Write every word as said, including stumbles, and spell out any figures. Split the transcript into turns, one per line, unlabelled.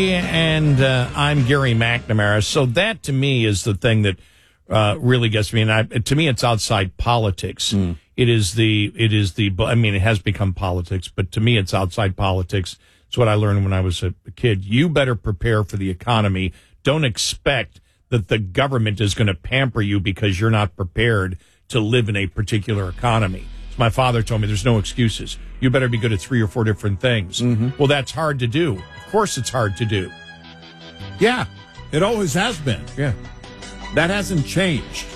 And uh, I'm Gary McNamara. So that, to me, is the thing that uh, really gets me. And I, to me, it's outside politics. Mm. It is the, it is the, I mean, it has become politics, but to me, it's outside politics. It's what I learned when I was a kid. You better prepare for the economy. Don't expect that the government is going to pamper you because you're not prepared to live in a particular economy. So my father told me there's no excuses. You better be good at three or four different things. Mm-hmm. Well, that's hard to do. Of course it's hard to do.
Yeah, it always has been.
Yeah.
That hasn't changed.